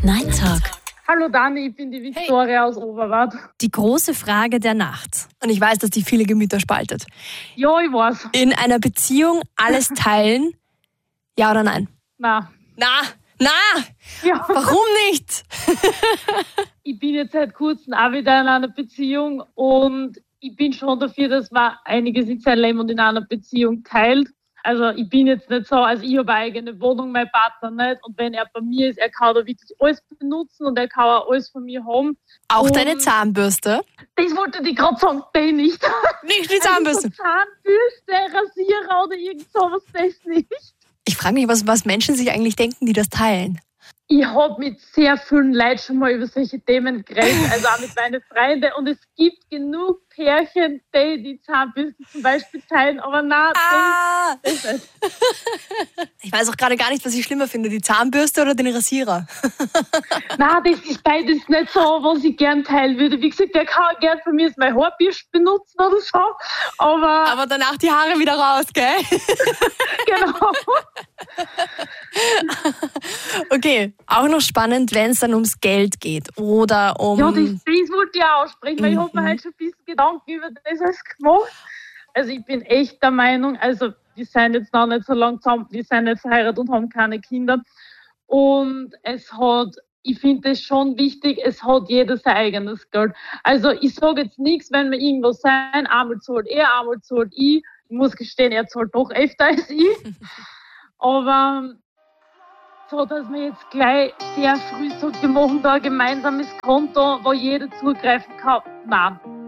Night Talk. Hallo Dani, ich bin die Viktoria aus Oberwart. Die große Frage der Nacht. Und ich weiß, dass die viele Gemüter spaltet. Ja, ich weiß. In einer Beziehung alles teilen, ja oder nein? Na, ja. Warum nicht? Ich bin jetzt seit kurzem auch wieder in einer Beziehung und ich bin schon dafür, dass man einiges in seinem Leben und in einer Beziehung teilt. Also ich bin jetzt nicht so, also ich habe eine eigene Wohnung, mein Partner nicht. Und wenn er bei mir ist, er kann da wirklich alles benutzen und er kann auch alles von mir haben. Auch und deine Zahnbürste? Das wollte ich gerade sagen, den nicht. Nicht die Zahnbürste. Also Zahnbürste, Rasierer oder irgend sowas, das nicht. Ich frage mich, was Menschen sich eigentlich denken, die das teilen. Ich habe mit sehr vielen Leuten schon mal über solche Themen geredet, also auch mit meinen Freunden. Und es gibt genug Pärchen, die Zahnbürsten zum Beispiel teilen, aber nein, das nicht. Ich weiß auch gerade gar nicht, was ich schlimmer finde, die Zahnbürste oder den Rasierer. Nein, das ist beides nicht so, was ich gern teilen würde. Wie gesagt, der kann gern von mir mein Haarbürste benutzen oder so, Aber danach die Haare wieder raus, gell? Genau. Okay, auch noch spannend, wenn es dann ums Geld geht oder um... Ja, das wollte ich auch aussprechen, weil ich habe mir halt schon ein bisschen Gedanken über das alles gemacht. Also ich bin echt der Meinung, also wir sind jetzt noch nicht so lange zusammen, wir sind nicht verheiratet und haben keine Kinder. Und ich finde es schon wichtig, es hat jeder sein eigenes Geld. Also ich sage jetzt nichts, wenn wir irgendwo sein, einmal zahlt er, einmal zahlt ich. Ich muss gestehen, er zahlt doch öfter als ich. Aber so, dass man jetzt gleich sehr früh sagt, wir machen da ein gemeinsames Konto, wo jeder zugreifen kann. Nein.